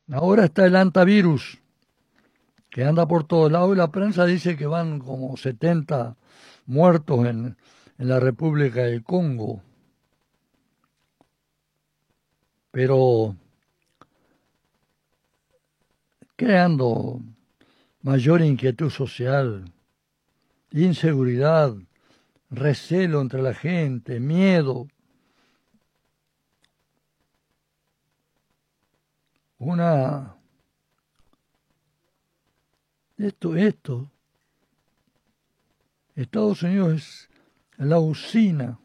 Ahora está el antivirus, que anda por todos lados, y la prensa dice que van como 70 muertos en la República del Congo. Pero creando mayor inquietud social, inseguridad, recelo entre la gente, miedo. Esto. Estados Unidos es la usina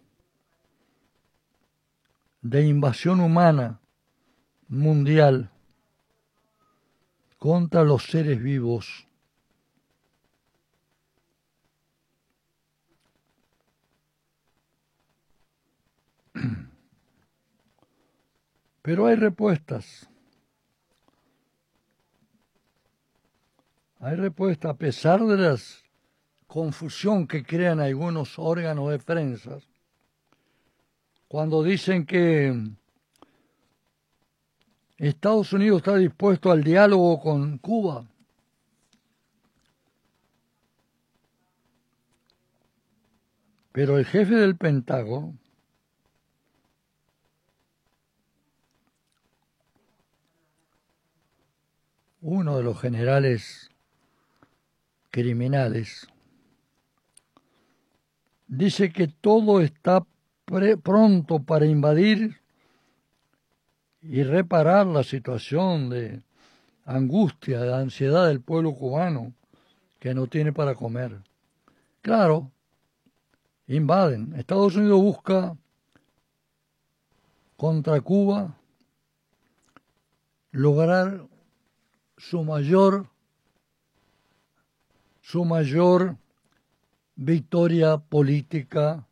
de invasión humana mundial contra los seres vivos. Pero hay respuestas. Hay respuesta a pesar de la confusión que crean algunos órganos de prensa cuando dicen que Estados Unidos está dispuesto al diálogo con Cuba. Pero el jefe del Pentágono, uno de los generales criminales, dice que todo está pronto para invadir y reparar la situación de angustia, de ansiedad del pueblo cubano que no tiene para comer. Claro, invaden. Estados Unidos busca contra Cuba lograr su mayor victoria política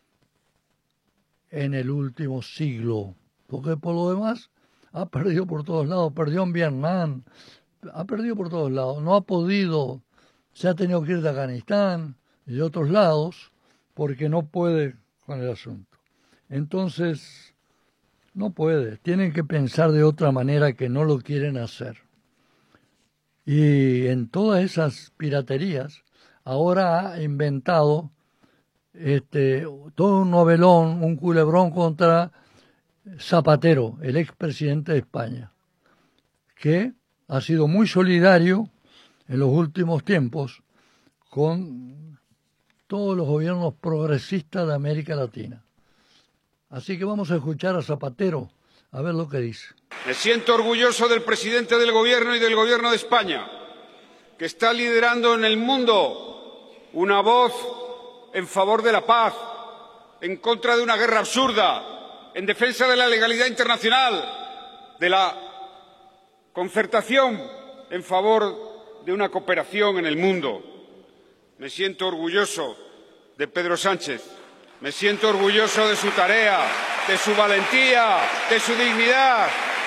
en el último siglo, porque por lo demás ha perdido por todos lados, perdió en Vietnam, ha perdido por todos lados, no ha podido, se ha tenido que ir de Afganistán y de otros lados, porque no puede con el asunto. Entonces, no puede, tienen que pensar de otra manera que no lo quieren hacer. Y en todas esas piraterías, ahora ha inventado todo un novelón, un culebrón contra Zapatero, el expresidente de España, que ha sido muy solidario en los últimos tiempos con todos los gobiernos progresistas de América Latina. Así que vamos a escuchar a Zapatero, a ver lo que dice. Me siento orgulloso del presidente del Gobierno y del Gobierno de España, que está liderando en el mundo una voz en favor de la paz, en contra de una guerra absurda, en defensa de la legalidad internacional, de la concertación en favor de una cooperación en el mundo. Me siento orgulloso de Pedro Sánchez, me siento orgulloso de su tarea, de su valentía, de su dignidad.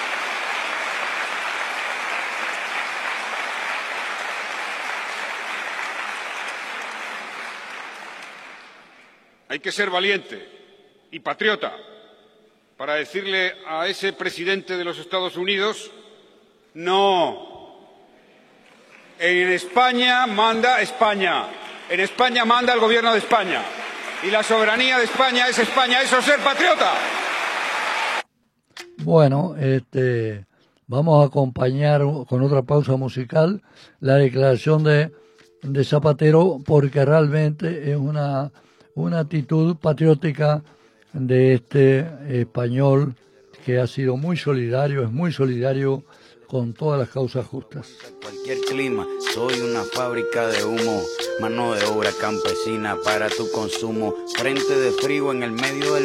Hay que ser valiente y patriota para decirle a ese presidente de los Estados Unidos: no. En España manda España. En España manda el Gobierno de España. Y la soberanía de España es España. Eso es ser patriota. Bueno, vamos a acompañar con otra pausa musical la declaración de Zapatero, porque realmente es una actitud patriótica de este español que ha sido muy solidario, es muy solidario con todas las causas justas. Cualquier clima, soy una fábrica de humo, mano de obra campesina para tu consumo, frente de frío en el medio del